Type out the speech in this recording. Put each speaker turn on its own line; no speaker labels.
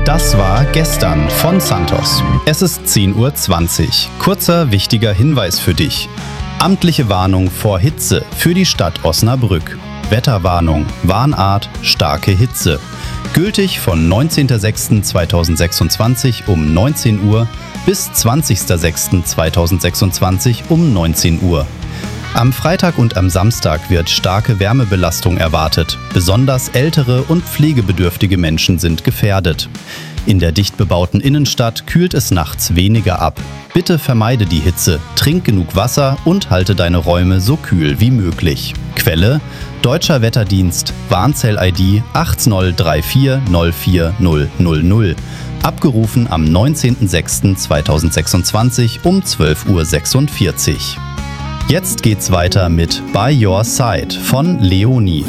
Das war gestern von Santos. Es ist 10:20 Uhr. Kurzer, wichtiger Hinweis für dich. Amtliche Warnung vor Hitze für die Stadt Osnabrück. Wetterwarnung, Warnart, starke Hitze. Gültig von 19.06.2026 um 19 Uhr bis 20.06.2026 um 19 Uhr. Am Freitag und am Samstag wird starke Wärmebelastung erwartet. Besonders ältere und pflegebedürftige Menschen sind gefährdet. In der dicht bebauten Innenstadt kühlt es nachts weniger ab. Bitte vermeide die Hitze, trink genug Wasser und halte deine Räume so kühl wie möglich. Quelle: Deutscher Wetterdienst, Warnzell-ID 8034040000. Abgerufen am 19.06.2026 um 12:46 Uhr. Jetzt geht's weiter mit By Your Side von Leonie.